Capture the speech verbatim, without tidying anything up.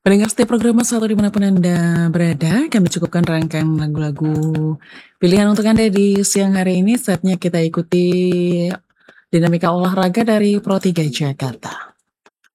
Pendengar setiap program selalu dimanapun Anda berada, kami cukupkan rangkaian lagu-lagu pilihan untuk Anda di siang hari ini. Saatnya kita ikuti dinamika olahraga dari Pro tiga Jakarta.